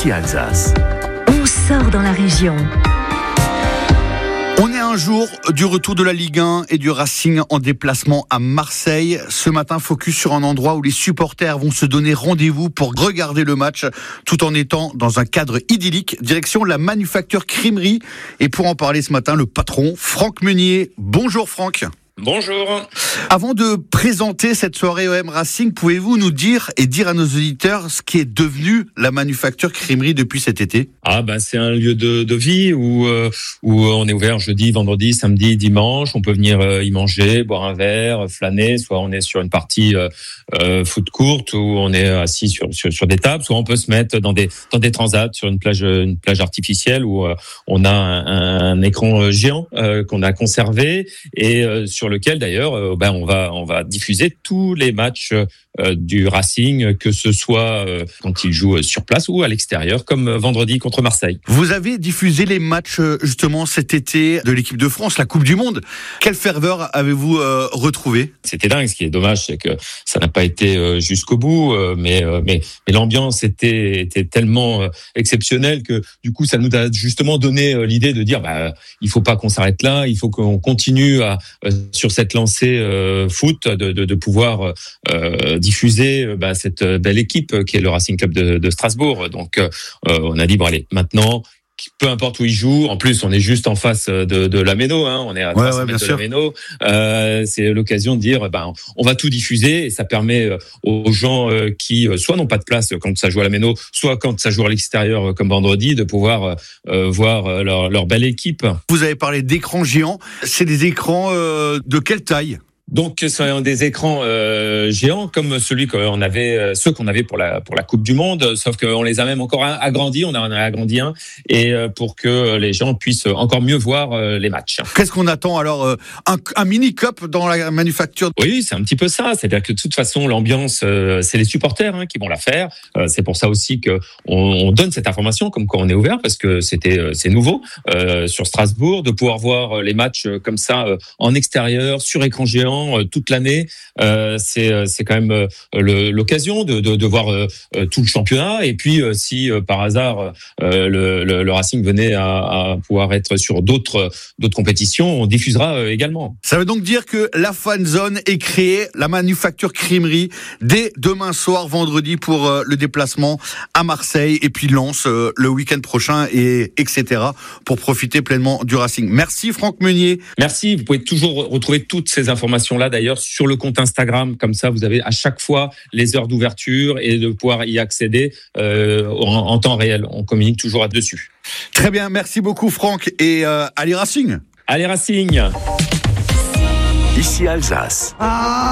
ici Alsace. On sort dans la région. On est un jour du retour de la Ligue 1 et du Racing en déplacement à Marseille. Ce matin, focus sur un endroit où les supporters vont se donner rendez-vous pour regarder le match tout en étant dans un cadre idyllique. Direction la Manufacture Crèmerie. Et pour en parler ce matin, le patron Franck Meunier. Bonjour Franck. Bonjour. Avant de présenter cette soirée OM Racing, pouvez-vous nous dire et dire à nos auditeurs ce qui est devenu la Manufacture Crèmerie depuis cet été ? C'est un lieu de vie où on est ouvert jeudi, vendredi, samedi, dimanche. On peut venir y manger, boire un verre, flâner. Soit on est sur une partie foot courte où on est assis sur des tables. Soit on peut se mettre dans des transats sur une plage artificielle où on a un écran géant qu'on a conservé et sur lequel d'ailleurs on va diffuser tous les matchs du Racing, que ce soit quand il joue sur place ou à l'extérieur, comme vendredi contre Marseille. Vous avez diffusé les matchs justement cet été de l'équipe de France, la Coupe du Monde. Quelle ferveur avez-vous retrouvé ? C'était dingue. Ce qui est dommage, c'est que ça n'a pas été jusqu'au bout, mais l'ambiance était tellement exceptionnelle que du coup ça nous a justement donné l'idée de dire il faut pas qu'on s'arrête là, il faut qu'on continue sur cette lancée foot de pouvoir diffuser cette belle équipe qui est le Racing Club de Strasbourg. Donc on a dit allez, maintenant, peu importe où il joue, en plus on est juste en face de la Méno, on est à 300 mètres de la Méno, c'est l'occasion de dire on va tout diffuser et ça permet aux gens qui soit n'ont pas de place quand ça joue à la Méno, soit quand ça joue à l'extérieur comme vendredi, de pouvoir voir leur belle équipe. Vous avez parlé d'écrans géants, c'est des écrans de quelle taille ? Donc, ce sont des écrans géants comme ceux qu'on avait pour la Coupe du Monde, sauf qu'on les a même encore agrandis. On en a agrandi un, et pour que les gens puissent encore mieux voir les matchs. Qu'est-ce qu'on attend alors, un mini cup dans la Manufacture ? Oui, c'est un petit peu ça. C'est-à-dire que de toute façon, l'ambiance, c'est les supporters qui vont la faire. C'est pour ça aussi que on donne cette information comme quoi on est ouvert, parce que c'est nouveau sur Strasbourg de pouvoir voir les matchs comme ça en extérieur sur écran géant. Toute l'année, c'est quand même l'occasion de voir tout le championnat. Et puis, si par hasard le Racing venait à pouvoir être sur d'autres compétitions, on diffusera également. Ça veut donc dire que la fan zone est créée, la Manufacture Crèmerie, dès demain soir, vendredi, pour le déplacement à Marseille, et puis Lens le week-end prochain, et etc. pour profiter pleinement du Racing. Merci Franck Meunier. Merci. Vous pouvez toujours retrouver toutes ces informations là d'ailleurs sur le compte Instagram, comme ça vous avez à chaque fois les heures d'ouverture et de pouvoir y accéder en temps réel. On communique toujours là-dessus. Très bien, merci beaucoup Franck, et allez Racing. Allez Racing. Ici Alsace.